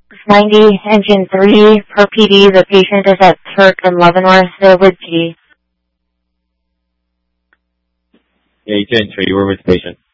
90, engine 3, per PD, the patient is at Turk and Leavenworth, they're with G. Agent 3, we're with the patient.